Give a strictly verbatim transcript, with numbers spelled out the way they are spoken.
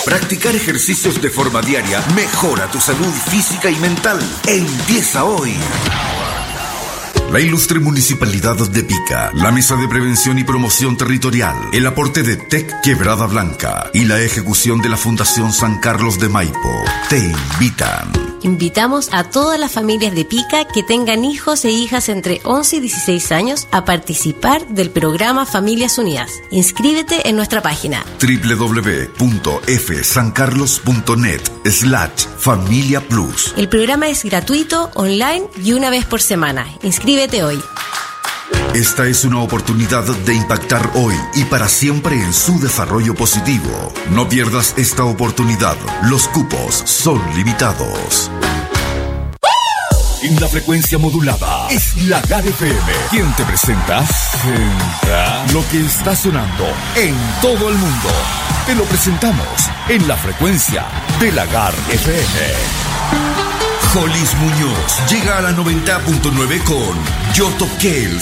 Practicar ejercicios de forma diaria mejora tu salud física y mental. Empieza hoy. La ilustre Municipalidad de Pica, la Mesa de Prevención y Promoción Territorial, el aporte de T E C Quebrada Blanca y la ejecución de la Fundación San Carlos de Maipo te invitan. Invitamos a todas las familias de Pica que tengan hijos e hijas entre once y dieciséis años a participar del programa Familias Unidas. Inscríbete en nuestra página doble u doble u doble u punto f san carlos punto net slash familia plus. El programa es gratuito, online y una vez por semana. Inscríbete hoy. Esta es una oportunidad de impactar hoy y para siempre en su desarrollo positivo. No pierdas esta oportunidad. Los cupos son limitados. En la frecuencia modulada es Lagar F M. ¿Quién te presenta? Presenta lo que está sonando en todo el mundo. Te lo presentamos en la frecuencia de Lagar F M. Jolis Muñoz llega a la noventa punto nueve con Yo Toqué el